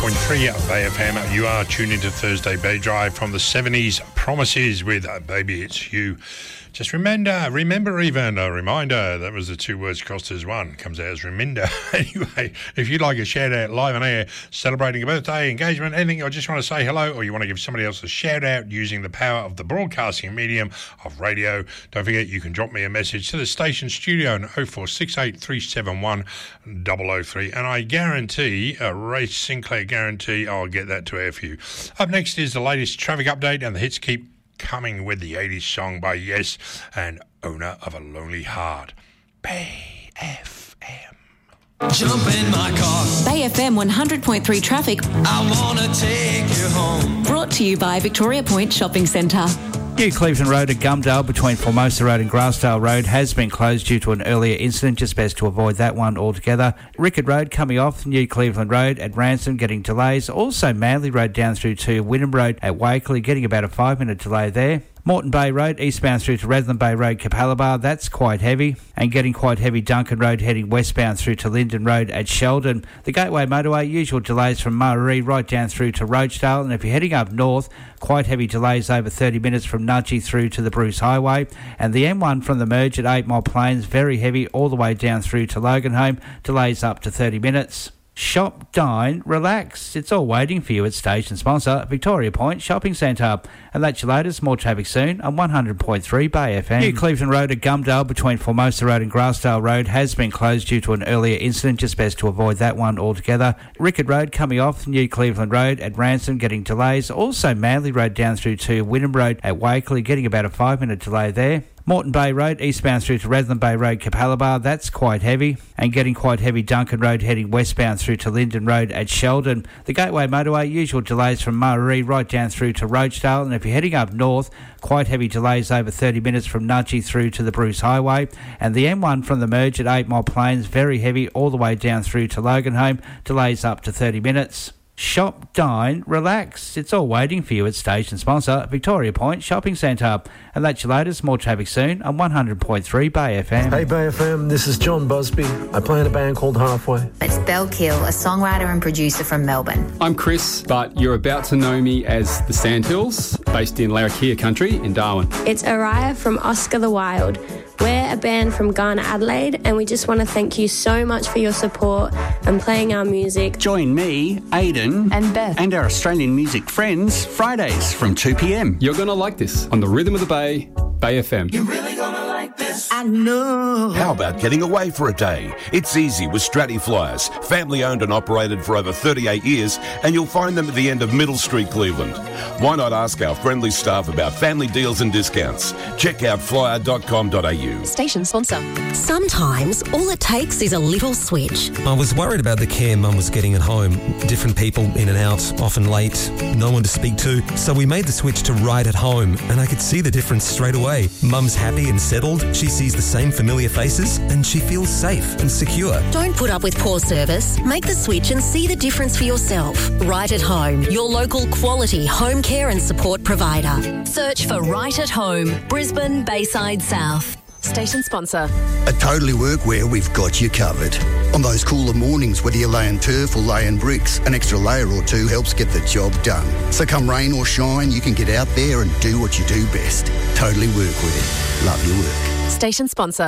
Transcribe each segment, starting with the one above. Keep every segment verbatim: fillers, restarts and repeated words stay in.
point three Bay F M. You are tuned into Thursday Bay Drive from the seventies. Promises with uh, Baby It's You. Just remember, remember even, a reminder, that was the two words crossed as one, comes out as reminder. Anyway, if you'd like a shout out live on air, celebrating a birthday, engagement, anything, or just want to say hello, or you want to give somebody else a shout out using the power of the broadcasting medium of radio, don't forget you can drop me a message to the station studio on oh four six eight, three seven one, double oh three, and I guarantee, a Ray Sinclair guarantee, I'll get that to air for you. Up next is the latest traffic update, and the hits keep coming with the eighties song by Yes and Owner of a Lonely Heart. Bay F M. Jump in my car. Bay F M one hundred point three traffic. I wanna take you home. Brought to you by Victoria Point Shopping Centre. New Cleveland Road at Gumdale between Formosa Road and Grassdale Road has been closed due to an earlier incident. Just best to avoid that one altogether. Rickard Road coming off New Cleveland Road at Ransom getting delays. Also Manly Road down through to Wynnum Road at Wakeley getting about a five minute delay there. Moreton Bay Road, eastbound through to Redland Bay Road, Capalaba, that's quite heavy. And getting quite heavy Duncan Road heading westbound through to Linden Road at Sheldon. The Gateway Motorway, usual delays from Murray right down through to Roachdale. And if you're heading up north, quite heavy delays over thirty minutes from Nudgee through to the Bruce Highway. And the M one from the merge at eight Mile Plains, very heavy all the way down through to Loganholme, delays up to thirty minutes. Shop, dine, relax. It's all waiting for you at station sponsor, Victoria Point Shopping Centre. And that's your latest. More traffic soon on one hundred point three Bay F M. New Cleveland Road at Gumdale between Formosa Road and Grassdale Road has been closed due to an earlier incident. Just best to avoid that one altogether. Rickard Road coming off New Cleveland Road at Ransom getting delays. Also Manly Road down through to Wynnum Road at Wakeley getting about a five minute delay there. Moreton Bay Road, eastbound through to Redland Bay Road, Capalaba, that's quite heavy. And getting quite heavy Duncan Road heading westbound through to Linden Road at Sheldon. The Gateway Motorway, usual delays from Murray right down through to Roachdale. And if you're heading up north, quite heavy delays over thirty minutes from Nudgee through to the Bruce Highway. And the M one from the merge at eight Mile Plains, very heavy all the way down through to Loganholme, delays up to thirty minutes. Shop, dine, relax. It's all waiting for you at station sponsor, Victoria Point Shopping Centre. And that's your latest. More traffic soon on one hundred point three Bay F M. Hey Bay F M, this is John Busby. I play in a band called Halfway. It's Belle Kill, a songwriter and producer from Melbourne. I'm Chris, but you're about to know me as the Sandhills, based in Larrakia Country in Darwin. It's Araya from Oscar the Wild. We're a band from Ghana, Adelaide, and we just want to thank you so much for your support and playing our music. Join me, Aidan, and Beth, and our Australian music friends, Fridays from two p.m. You're going to like this on the Rhythm of the Bay, Bay F M. You're really gonna like this. I know. How about getting away for a day? It's easy with Stratty Flyers, family owned and operated for over thirty-eight years, and you'll find them at the end of Middle Street, Cleveland. Why not ask our friendly staff about family deals and discounts? Check out flyer dot com dot a u. Station sponsor. Sometimes all it takes is a little switch. I was worried about the care Mum was getting at home. Different people in and out, often late, no one to speak to. So we made the switch to Right at Home, and I could see the difference straight away. Mum's happy and settled, she sees the same familiar faces, and she feels safe and secure. Don't put up with poor service. Make the switch and see the difference for yourself. Right at Home, your local quality home care and support provider. Search for Right at Home, Brisbane, Bayside South. Station sponsor. At Totally Workwear, we've got you covered. On those cooler mornings, whether you're laying turf or laying bricks, an extra layer or two helps get the job done. So come rain or shine, you can get out there and do what you do best. Totally Workwear. Love your work. Station sponsor.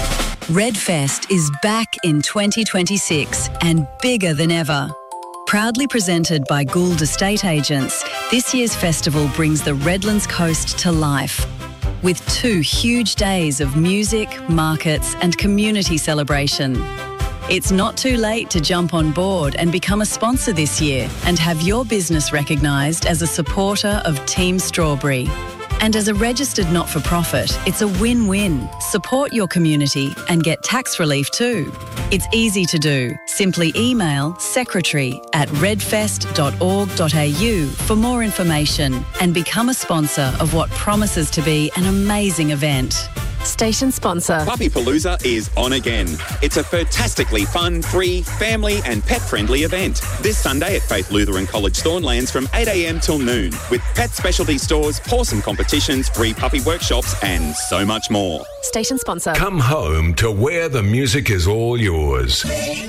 Redfest is back in twenty twenty-six and bigger than ever. Proudly presented by Gould Estate Agents, this year's festival brings the Redlands coast to life. With two huge days of music, markets and community celebration. It's not too late to jump on board and become a sponsor this year and have your business recognised as a supporter of Team Strawberry. And as a registered not-for-profit, it's a win-win. Support your community and get tax relief too. It's easy to do. Simply email secretary at redfest dot org dot a u for more information and become a sponsor of what promises to be an amazing event. Station sponsor. Puppy Palooza is on again. It's a fantastically fun, free, family and pet-friendly event. This Sunday at Faith Lutheran College Thornlands from eight a m till noon with pet specialty stores, awesome competitions, free puppy workshops and so much more. Station sponsor. Come home to where the music is all yours.